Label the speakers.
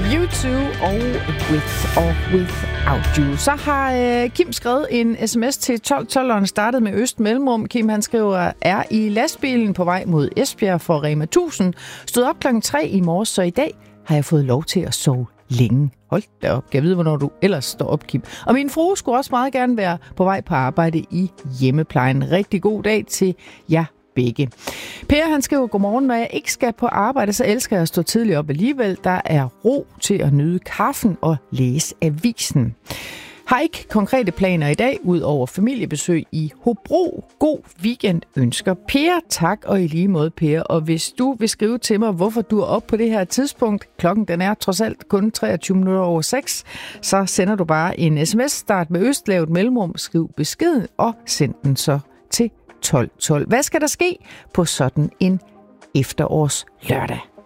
Speaker 1: U2 og With or Without You. Så har Kim skrevet en sms til 1212'eren, startet med Øst Mellemrum. Kim, han skriver, er i lastbilen på vej mod Esbjerg for Rema 1000. Stod op 3:00 i morges, så i dag har jeg fået lov til at sove længe. Hold da op. Kan jeg vide, hvornår du ellers står op, Kim? Og min frue skulle også meget gerne være på vej på arbejde i hjemmeplejen. Rigtig god dag til jer begge. Per, han skriver, godmorgen. Når jeg ikke skal på arbejde, så elsker jeg at stå tidligt op alligevel. Der er ro til at nyde kaffen og læse avisen. Har ikke konkrete planer i dag, ud over familiebesøg i Hobro. God weekend ønsker Per. Tak, og i lige måde, Per. Og hvis du vil skrive til mig, hvorfor du er oppe på det her tidspunkt, klokken den er trods alt kun 6:23, så sender du bare en sms, start med Øst, lav et mellemrum, skriv beskeden og send den så til 1212. Hvad skal der ske på sådan en efterårs lørdag?